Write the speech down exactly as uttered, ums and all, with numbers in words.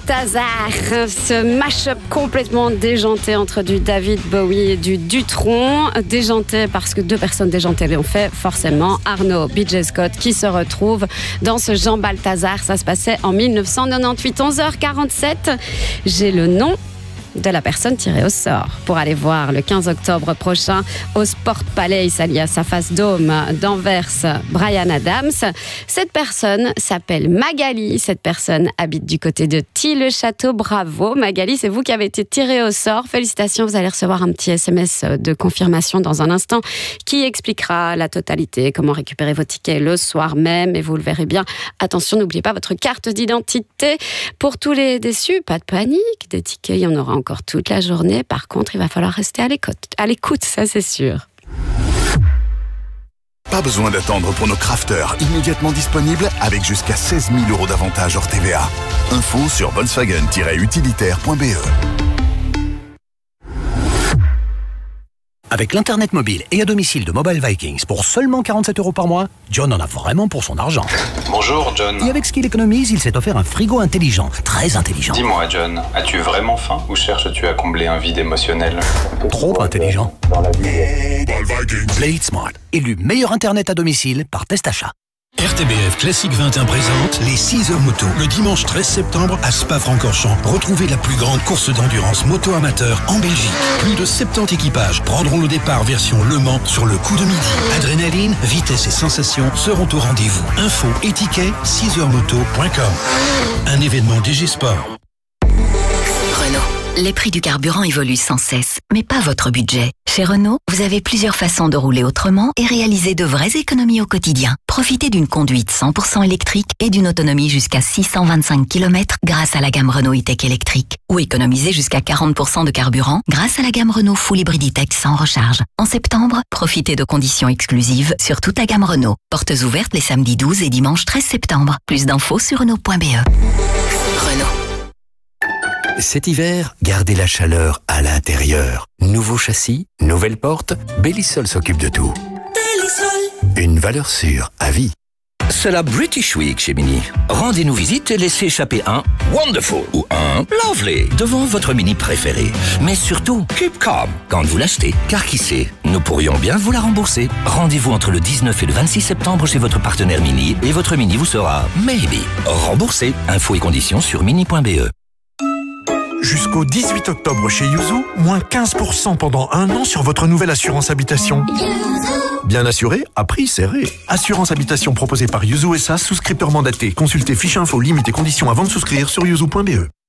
Balthazar, ce mash-up complètement déjanté entre du David Bowie et du Dutronc. Déjanté parce que deux personnes déjantées l'ont fait, forcément. Arnaud B J Scott qui se retrouve dans ce Jean Balthazar. Ça se passait en mille neuf cent quatre-vingt-dix-huit, onze heures quarante-sept. J'ai le nom de la personne tirée au sort pour aller voir le quinze octobre prochain au Sport Palace, alias à Face Dôme d'Anvers, Bryan Adams. Cette personne s'appelle Magali. Cette personne habite du côté de Tille-le-Château. Bravo Magali, c'est vous qui avez été tirée au sort. Félicitations, vous allez recevoir un petit S M S de confirmation dans un instant qui expliquera la totalité, comment récupérer vos tickets le soir même, et vous le verrez bien. Attention, n'oubliez pas votre carte d'identité. Pour tous les déçus, pas de panique, des tickets, il y en aura encore toute la journée. Par contre, il va falloir rester à l'écoute, à l'écoute, ça c'est sûr. Pas besoin d'attendre pour nos crafters, immédiatement disponibles avec jusqu'à seize mille euros d'avantages hors T V A. Info sur volkswagen tiret utilitaire point b e. Avec l'Internet mobile et à domicile de Mobile Vikings pour seulement quarante-sept euros par mois, John en a vraiment pour son argent. Bonjour John. Et avec ce qu'il économise, il s'est offert un frigo intelligent, très intelligent. Dis-moi John, as-tu vraiment faim ou cherches-tu à combler un vide émotionnel? Trop intelligent. Play it smart, élu meilleur Internet à domicile par Test Achat. R T B F Classique vingt et un présente les six heures moto. Le dimanche treize septembre à Spa-Francorchamps. Retrouvez la plus grande course d'endurance moto amateur en Belgique. Plus de soixante-dix équipages prendront le départ version Le Mans sur le coup de midi. Adrénaline, vitesse et sensations seront au rendez-vous. Info et tickets six heures moto point com. Un événement D G Sport. Renault. Les prix du carburant évoluent sans cesse, mais pas votre budget. Chez Renault, vous avez plusieurs façons de rouler autrement et réaliser de vraies économies au quotidien. Profitez d'une conduite cent pour cent électrique et d'une autonomie jusqu'à six cent vingt-cinq kilomètres grâce à la gamme Renault E-Tech électrique. Ou économisez jusqu'à quarante pour cent de carburant grâce à la gamme Renault Full Hybrid E-Tech sans recharge. En septembre, profitez de conditions exclusives sur toute la gamme Renault. Portes ouvertes les samedis douze et dimanche treize septembre. Plus d'infos sur Renault point b e. Renault. Cet hiver, gardez la chaleur à l'intérieur. Nouveau châssis, nouvelle porte, Bellisol s'occupe de tout. Bellisol. Une valeur sûre à vie. C'est la British Week chez Mini. Rendez-nous visite et laissez échapper un Wonderful ou un Lovely devant votre Mini préféré. Mais surtout, keep calm quand vous l'achetez, car qui sait, nous pourrions bien vous la rembourser. Rendez-vous entre le dix-neuf et le vingt-six septembre chez votre partenaire Mini et votre Mini vous sera, maybe, remboursé. Infos et conditions sur mini point b e. Jusqu'au dix-huit octobre chez Yuzu, moins quinze pour cent pendant un an sur votre nouvelle assurance habitation. Bien assuré, à prix serré. Assurance habitation proposée par Yuzu S A, souscripteur mandaté. Consultez fiche info, limites et conditions avant de souscrire sur yuzu point b e.